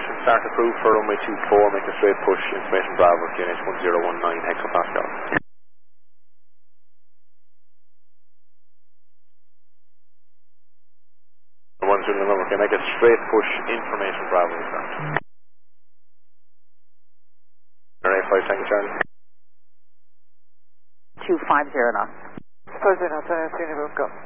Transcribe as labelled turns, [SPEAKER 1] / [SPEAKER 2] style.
[SPEAKER 1] and start approved for runway 24, make a straight push, information Bravo, QNH 1019 hectopascal. 10 November, okay, make a straight push, information Bravo, start. Alright, 5 Tango Charlie.
[SPEAKER 2] 250 knots.
[SPEAKER 3] 50 knots, I have seen it, go.